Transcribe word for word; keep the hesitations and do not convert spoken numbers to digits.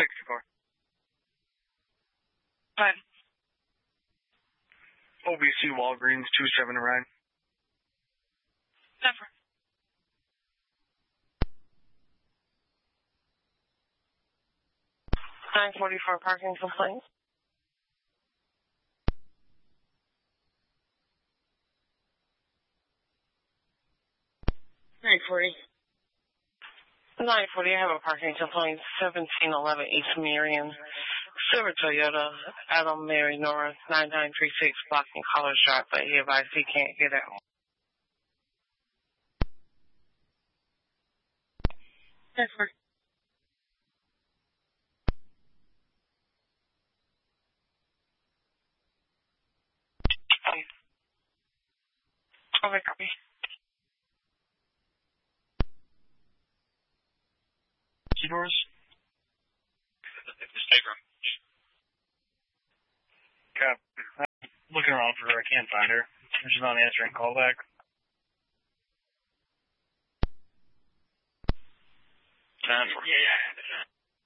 sixty-four. Fine. O B C Walgreens, two seven Ryan. Never. nine forty-four parking complaint. nine forty. nine forty, I have a parking complaint. seventeen eleven East Marion. Silver Toyota, Adam Mary North, nine nine three six, blocking College Drive, but he advised he can't get out. nine forty. Okay, copy. Two doors? Stateroom. Cap. I'm looking around for her. I can't find her. She's not answering callback. ten four. Yeah, yeah.